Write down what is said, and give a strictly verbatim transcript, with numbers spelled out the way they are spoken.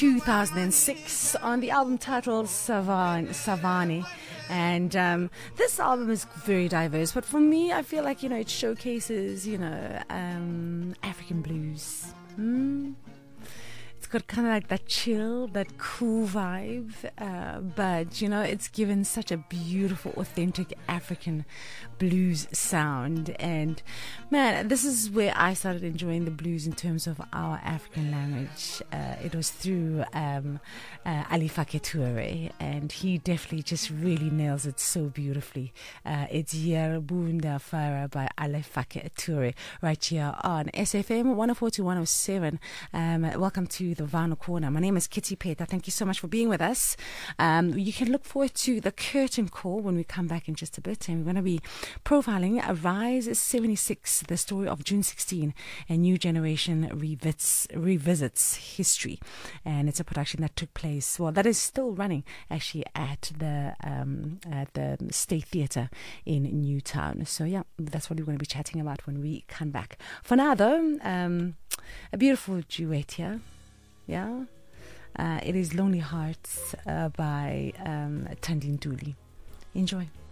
two thousand six on the album titled Savan, Savani. And um, this album is very diverse, but for me, I feel like, you know, it showcases, you know, um, African blues. Mm. It's got kind of like that chill, that cool vibe, uh, but, you know, it's given such a beautiful, authentic African blues sound. And, man, this is where I started enjoying the blues in terms of our African language. Uh, it was through um, uh, Ali Fake Toure, and he definitely just really nails it so beautifully. Uh, it's Yerbunda Fara by Ali Fake Toure right here on S F M one oh four to one oh seven. Um, welcome to the Vinyl Corner. My name is Kitty Peta. Thank you so much for being with us. Um, you can look forward to the curtain call when we come back in just a bit, and we're going to be profiling Rise seventy-six, the story of June sixteenth. A new generation revisits, revisits history, and it's a production that took place, well, that is still running actually at the um, at the State Theatre in Newtown. So yeah, that's what we're going to be chatting about when we come back. For now though, um, a beautiful duet here. Yeah, uh, it is Lonely Hearts uh, by um, Thandi Ntuli. Enjoy.